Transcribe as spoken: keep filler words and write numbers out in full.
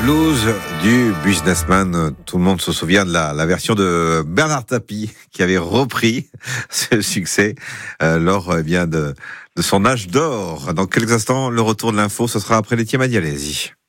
blues du businessman. Tout le monde se souvient de la, la version de Bernard Tapie qui avait repris ce succès euh, lors eh bien de, de son âge d'or. Dans quelques instants, le retour de l'info, ce sera après Laetitia Madialesi.